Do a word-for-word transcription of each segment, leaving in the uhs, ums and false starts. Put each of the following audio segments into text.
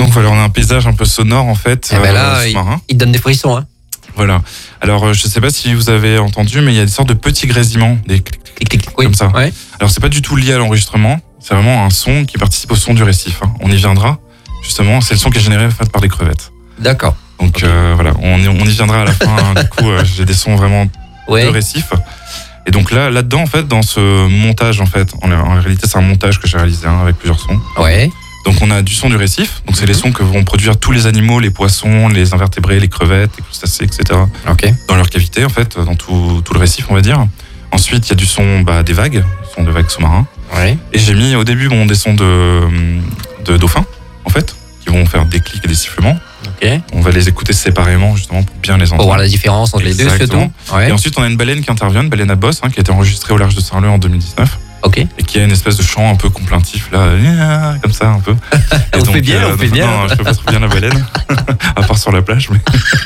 Donc voilà, on a un paysage un peu sonore en fait. Eh ben là, euh, il, sous-marin. il donne des frissons. Hein. Voilà. Alors euh, je sais pas si vous avez entendu, mais il y a des sortes de petits grésillements, des clic, clic, clic, clic, Oui. comme ça. Ouais. Alors c'est pas du tout lié à l'enregistrement, c'est vraiment un son qui participe au son du récif. Hein. On y viendra. Justement, c'est le son qui est généré en fait, par les crevettes. D'accord. Donc Okay. euh, voilà, on y, on y viendra à la fin. Hein. Du coup, euh, j'ai des sons vraiment Ouais. de récif. Et donc là, là-dedans, en fait, dans ce montage, en fait, en, en réalité, c'est un montage que j'ai réalisé hein, avec plusieurs sons. Ouais. Donc on a du son du récif. Donc c'est Mm-hmm. les sons que vont produire tous les animaux, les poissons, les invertébrés, les crevettes, les crustacés, et cetera. Ok. Dans leur cavité, en fait, dans tout, tout le récif, on va dire. Ensuite, il y a du son bah, des vagues, du son de vagues sous-marins. Ouais. Et j'ai mis au début bon, des sons de, de dauphins, en fait, qui vont faire des clics et des sifflements. Ok. On va les écouter séparément, justement, pour bien les entendre. Pour voir la différence entre les deux, Exactement. surtout. Ouais. Et ensuite, on a une baleine qui intervient, une baleine à bosse, hein, qui a été enregistrée au large de Saint-Leu en deux mille dix-neuf. Ok. Et qui a une espèce de chant un peu complaintif, là, comme ça, un peu. Et On donc, fait bien, euh, on fait non, bien. Non, je fais pas trop bien la baleine, à part sur la plage. Mais...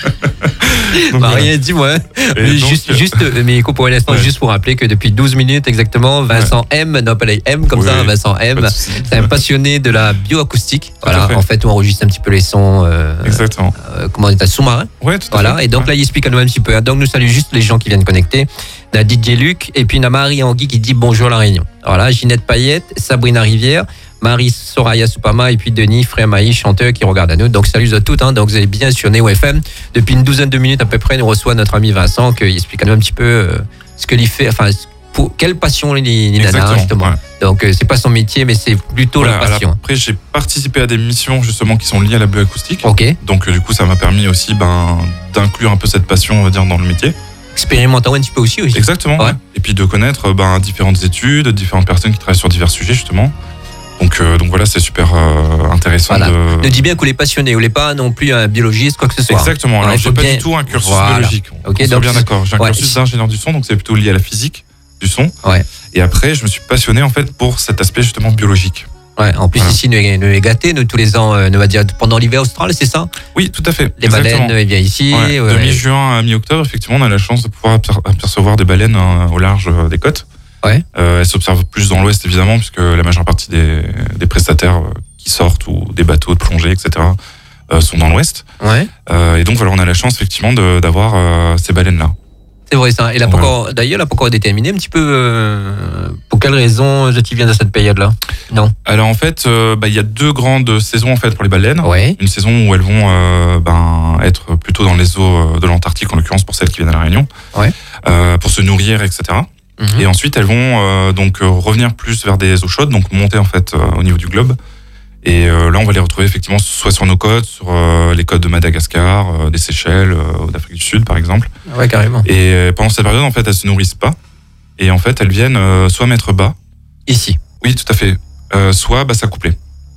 donc, Bah, voilà. rien dit, moi. Et Mais donc, juste, euh, juste, euh, mais écoute, pour l'instant, ouais. juste pour rappeler que depuis douze minutes exactement, Vincent M, non pas les M comme Oui, ça, Vincent pas M, de souci. c'est un passionné de la bioacoustique. à Voilà, fait. en fait, on enregistre un petit peu les sons, euh, Exactement. euh, comment on dit, sous-marins. Ouais, tout à Voilà, fait. et donc Ouais. là, il explique à nous un petit peu. Donc, nous saluons juste les gens qui viennent connecter. On a D J Luc, et puis on a Marie-Anguille qui dit bonjour La Réunion. Voilà, Ginette Payette, Sabrina Rivière, Marie Soraya Soupama, et puis Denis Frère Maïs, chanteur qui regarde à nous. Donc, salut à toutes. Hein. Donc, vous avez bien sur Neo F M. Depuis une douzaine de minutes à peu près, nous reçoit notre ami Vincent, qui explique à nous un petit peu euh, ce que il fait, enfin, pour, quelle passion les, les nanas, Exactement, justement. ouais. Donc, euh, c'est pas son métier, mais c'est plutôt Voilà, la passion. alors, après, j'ai participé à des missions justement qui sont liées à la bioacoustique. Ok. Donc, euh, du coup, ça m'a permis aussi ben, d'inclure un peu cette passion, on va dire, dans le métier. Expérimentant un petit peu aussi. aussi. Exactement. Ouais. Ouais. Et puis de connaître ben, différentes études, différentes personnes qui travaillent sur divers sujets, justement. Donc, euh, donc voilà, c'est super euh, intéressant Voilà. de. Ne dis bien qu'on est passionné, on n'est pas non plus un biologiste, quoi que ce soit. Exactement. Alors, Ouais, j'ai faut pas bien- du tout un cursus Voilà. biologique. Ok, on soit donc bien c'est- d'accord. J'ai un ouais. cursus d'ingénieur du son, donc c'est plutôt lié à la physique du son. Ouais. Et après, je me suis passionné en fait pour cet aspect justement biologique. Ouais, en plus Voilà. ici, nous, nous est gâté, nous tous les ans, euh, nous va dire pendant l'hiver austral, c'est ça. Oui, tout à fait. Les Exactement. baleines, ils viennent ici. Ouais, ouais. de mi-juin à mi-octobre, effectivement, on a la chance de pouvoir aper- apercevoir des baleines euh, au large euh, des côtes. Ouais. Euh, elles s'observent plus dans l'ouest, évidemment, puisque la majeure partie des, des prestataires euh, qui sortent ou des bateaux de plongée, et cetera, euh, sont dans l'ouest. Ouais. Euh, et donc, voilà, on a la chance, effectivement, de- d'avoir euh, ces baleines-là. C'est vrai ça. Et là, Voilà. encore, d'ailleurs, là, pas encore déterminé un petit peu euh, pour quelle raison tu viens de cette période-là. Non. Alors, en fait, euh, bah, il y a deux grandes saisons en fait pour les baleines. Ouais. Une saison où elles vont euh, ben, être plutôt dans les eaux de l'Antarctique, en l'occurrence pour celles qui viennent à La Réunion, Ouais. euh, pour se nourrir, et cetera. Mhm. Et ensuite, elles vont euh, donc euh, revenir plus vers des eaux chaudes, donc monter en fait euh, au niveau du globe. Et euh, là, on va les retrouver effectivement soit sur nos côtes, sur euh, les côtes de Madagascar, euh, des Seychelles, euh, d'Afrique du Sud, par exemple. Ouais, carrément. Et euh, pendant cette période, en fait, elles se nourrissent pas. Et en fait, elles viennent euh, soit mettre bas, Ici. oui, tout à fait, euh, soit bah, s'accoupler.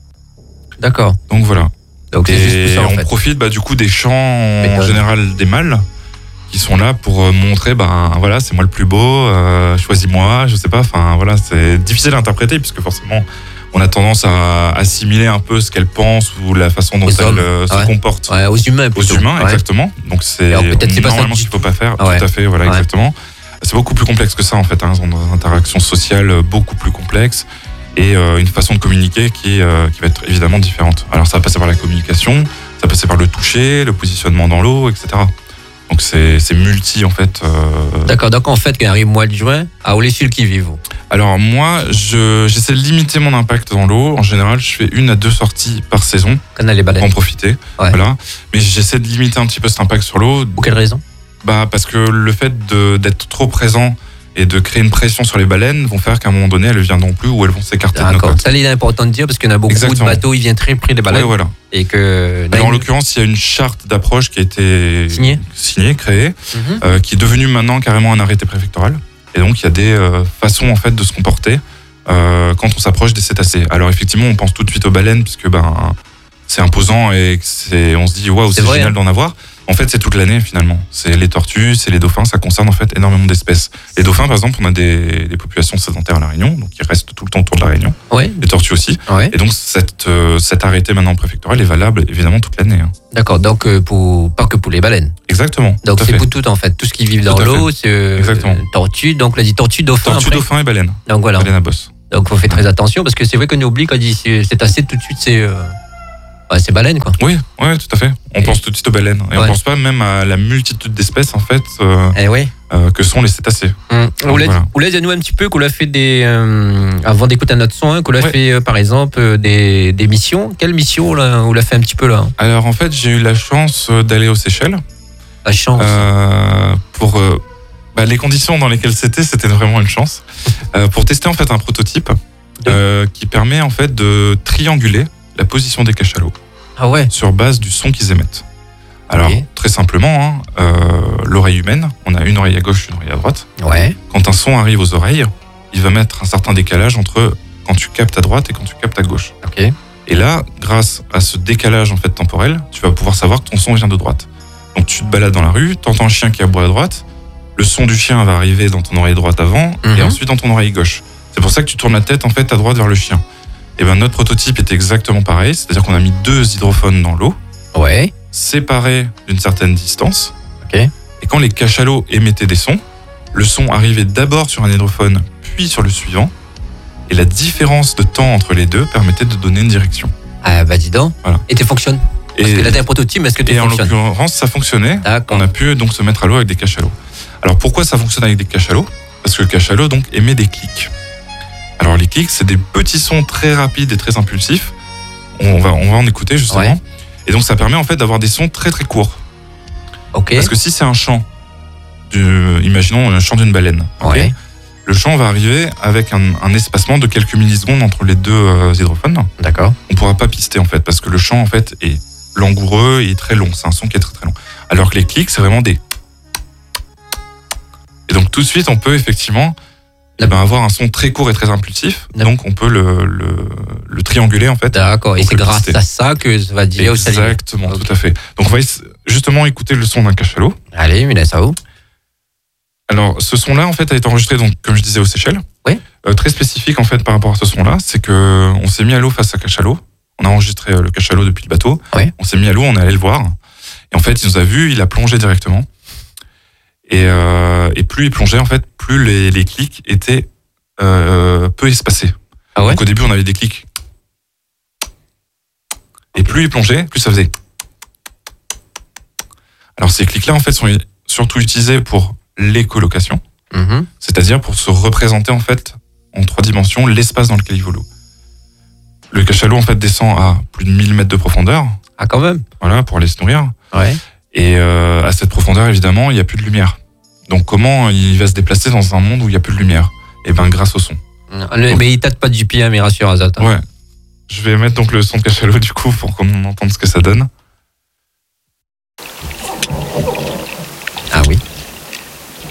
D'accord. Donc voilà. Donc c'est juste Et pour ça en on fait. profite bah, du coup des chants en Méthode. général des mâles qui sont là pour euh, montrer ben voilà c'est moi le plus beau, euh, choisis-moi, je sais pas, enfin voilà c'est difficile à interpréter puisque forcément on a tendance à assimiler un peu ce qu'elles pensent ou la façon dont Aux elles hommes, euh, se ouais. comportent Ouais, aux humains aux plutôt. humains Ouais. exactement. Donc c'est Alors, peut-être c'est pas ça normalement du ce qu'il faut pas faire. Ah ouais. Tout à fait, voilà Ouais. exactement. C'est beaucoup plus complexe que ça en fait, hein, elles ont des interactions sociales beaucoup plus complexes. Et euh, une façon de communiquer qui, est, euh, qui va être évidemment différente. Alors ça va passer par la communication, ça va passer par le toucher, le positionnement dans l'eau, et cetera. Donc c'est c'est multi en fait. euh. D'accord, donc en fait, quand arrive le mois de juin, à où les sur qui vivent. Alors moi, je j'essaie de limiter mon impact dans l'eau. En général, je fais une à deux sorties par saison Quand on a les pour en baleines. profiter. Ouais. Voilà. Mais j'essaie de limiter un petit peu cet impact sur l'eau. Pour quelle raison? Bah parce que le fait de d'être trop présent et de créer une pression sur les baleines vont faire qu'à un moment donné, elles ne viendront plus ou elles vont s'écarter de nos D'accord. côtes. Ça, il est important de dire parce qu'il y en a beaucoup Exactement. de bateaux, ils viennent très près des baleines. Ouais, voilà. Et que. Alors, en l'occurrence, il y a une charte d'approche qui a été Signée. signée, créée, Mhm. euh, qui est devenue maintenant carrément un arrêté préfectoral. Et donc, il y a des euh, façons en fait de se comporter euh, quand on s'approche des cétacés. Alors, effectivement, on pense tout de suite aux baleines puisque ben c'est imposant et que c'est, on se dit waouh, C'est c'est vrai, génial hein. d'en avoir. En fait, c'est toute l'année finalement. C'est les tortues, c'est les dauphins, ça concerne en fait énormément d'espèces. Les dauphins, par exemple, on a des, des populations sédentaires à la Réunion, donc ils restent tout le temps autour de la Réunion. Ouais. Les tortues aussi. Ouais. Et donc, cette, euh, cet arrêté maintenant préfectoral est valable évidemment toute l'année. Hein. D'accord. Donc euh, pour pas que pour les baleines. Exactement. Donc tout à c'est fait. pour tout en fait, tout ce qui vit dans Tout à l'eau, c'est euh, Exactement. tortue. Donc on a dit tortue, dauphin. Tortue, après. dauphin et baleine. Donc voilà. Baleine à bosse. Donc on fait très attention parce que c'est vrai qu'on oublie quand on dit c'est c'est assez tout de suite c'est euh, Ouais, c'est baleine, quoi. Oui, ouais, tout à fait. On Et- pense tout de suite aux baleines. Et Ouais. on pense pas même à la multitude d'espèces, en fait, euh, Eh oui. euh, que sont les cétacés. Hum. Ouled, voilà. Ouled, dis-nous un petit peu qu'on a fait des. euh, avant d'écouter notre son, hein, qu'on a Ouais. fait, euh, par exemple, euh, des, des missions. Quelle mission, là, on l'a fait un petit peu, là? Alors, en fait, j'ai eu la chance euh, d'aller aux Seychelles. La chance. Euh, pour euh, bah, les conditions dans lesquelles c'était, c'était vraiment une chance. Euh, pour tester, en fait, un prototype euh, qui permet, en fait, de trianguler la position des cachalots Ah ouais. sur base du son qu'ils émettent. Alors, Ok. très simplement, hein, euh, l'oreille humaine, on a une oreille à gauche, une oreille à droite. Ouais. Quand un son arrive aux oreilles, il va mettre un certain décalage entre quand tu captes à droite et quand tu captes à gauche. Ok. Et là, grâce à ce décalage en fait temporel, tu vas pouvoir savoir que ton son vient de droite. Donc tu te balades dans la rue, t'entends un chien qui aboie à droite, le son du chien va arriver dans ton oreille droite avant Mhm. et ensuite dans ton oreille gauche. C'est pour ça que tu tournes la tête en fait à droite vers le chien. Et ben notre prototype était exactement pareil, c'est-à-dire qu'on a mis deux hydrophones dans l'eau, Ouais. séparés d'une certaine distance. Ok. Et quand les cachalots émettaient des sons, le son arrivait d'abord sur un hydrophone, puis sur le suivant. Et la différence de temps entre les deux permettait de donner une direction. Ah bah dis donc. Voilà. Et tu fonctionnes. Parce Et, que là, t'as un prototype, est-ce que tu et en fonctionnes? l'occurrence, ça fonctionnait. D'accord. On a pu donc se mettre à l'eau avec des cachalots. Alors pourquoi ça fonctionne avec des cachalots? Parce que le cachalot donc émet des clics. Alors les clics, c'est des petits sons très rapides et très impulsifs. On va, on va en écouter justement. Ouais. Et donc ça permet en fait d'avoir des sons très très courts. Ok. Parce que si c'est un chant, du, imaginons un chant d'une baleine, ok, Ouais. le chant va arriver avec un, un espacement de quelques millisecondes entre les deux euh, hydrophones. D'accord. On ne pourra pas pister en fait, parce que le chant en fait est langoureux et très long. C'est un son qui est très très long. Alors que les clics, c'est vraiment des... Et donc tout de suite, on peut effectivement eh ben, avoir un son très court et très impulsif. D'accord. Donc on peut le, le, le trianguler en fait. D'accord. Et Donc, c'est le grâce pister. à ça que ça va dire où ça limite. Exactement, Ok. tout à fait. Donc on va ess- justement écouter le son d'un cachalot. Allez, mais là, ça où? Alors, ce son-là, en fait, a été enregistré, donc, comme je disais, aux Seychelles. Oui. Euh, très spécifique, en fait, par rapport à ce son-là, c'est que on s'est mis à l'eau face à cachalot. On a enregistré euh, le cachalot depuis le bateau. Oui. On s'est mis à l'eau, on est allé le voir. Et en fait, il nous a vus, il a plongé directement. Et, euh, et plus il plongeait, en fait, plus les, les clics étaient euh, peu espacés. Ah ouais? Donc, au début, on avait des clics. Et plus il plongeait, plus ça faisait. Alors, ces clics-là, en fait, sont surtout utilisés pour l'écolocation. Mhm. C'est-à-dire pour se représenter en fait en trois dimensions l'espace dans lequel il vole. Le cachalot en fait descend à plus de mille mètres de profondeur, Ah, quand même. voilà, pour aller se nourrir. Ouais. Et euh, à cette profondeur, évidemment, il n'y a plus de lumière. Donc comment il va se déplacer dans un monde où il n'y a plus de lumière? Eh ben grâce au son. Le- Mais il tâte pas du pied, hein, mais rassure Azat. hein. Ouais. Je vais mettre donc le son de cachalot du coup pour qu'on entende ce que ça donne.